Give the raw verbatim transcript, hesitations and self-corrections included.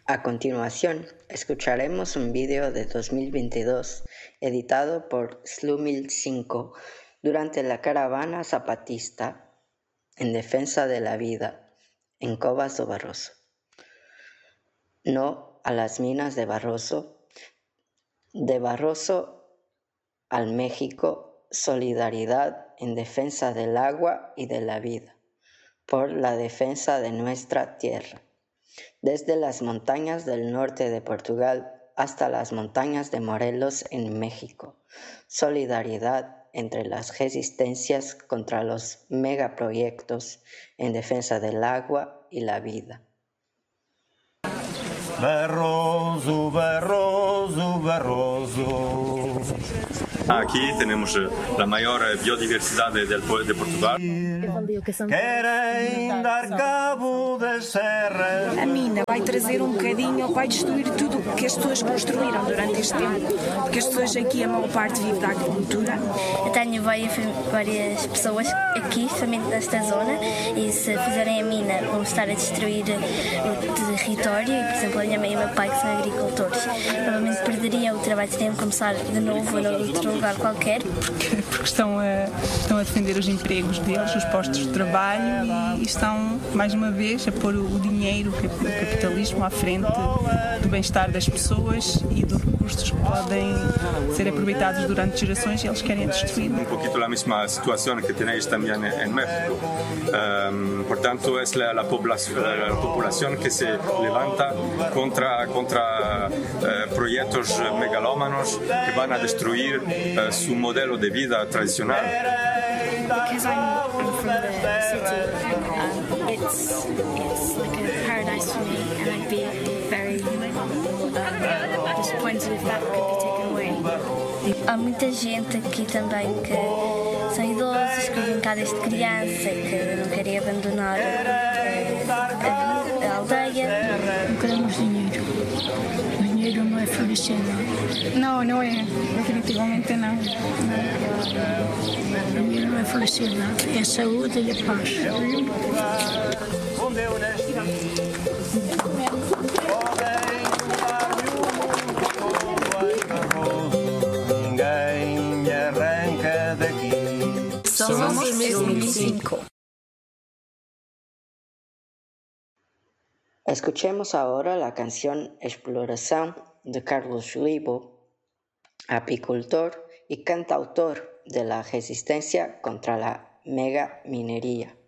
A continuación, escucharemos un vídeo de dos mil veintidós editado por Slumil cinco durante la caravana zapatista en defensa de la vida en Covas do Barroso. No a las minas de Barroso, de Barroso al México, solidaridad en defensa del agua y de la vida, por la defensa de nuestra tierra. Desde las montañas del norte de Portugal hasta las montañas de Morelos en México. Solidaridad entre las resistencias contra los megaproyectos en defensa del agua y la vida. Barroso, Barroso, Barroso. Aqui temos a maior biodiversidade de Portugal. Querem dar cabo das serras. A mina vai trazer um bocadinho, vai destruir tudo o que as pessoas construíram durante este tempo. Porque as pessoas aqui, a maior parte, vive da agricultura. Eu tenho várias, várias pessoas aqui, somente nesta zona, e se fizerem a mina, vão estar a destruir o território. E, por exemplo, a minha mãe e o meu pai, que são agricultores, provavelmente perderiam o trabalho, teriam que começar de novo em outro lugar qualquer. Porque, porque estão, a, estão a defender os empregos deles, os postos de trabalho, e estão, mais uma vez, a pôr o dinheiro, o capitalismo à frente do bem-estar das pessoas e dos recursos que podem ser aproveitados durante gerações, e eles querem destruir. Um pouquinho a mesma situação que tenéis também em México. Um, portanto, é a população que se levanta contra, contra uh, projetos megalómanos que vão a destruir uh, seu modelo de vida tradicional. Because I'm, I'm from the city, um, it's it's like a paradise for me, and I'd be very um, disappointed if that could be taken away. Há muita gente aqui também que são idosos, que vivem cá desde criança e que não querem abandonar a, a aldeia. Não queremos dinheiro. O dinheiro não é florescer, Não, não é. Definitivamente não. não. O dinheiro não é florescer nada. É a saúde e a paz. Ninguém me arranca daqui. Somos Slumil cinco. Escuchemos ahora la canción Exploración de Carlos Libo, apicultor y cantautor de la resistencia contra la megaminería.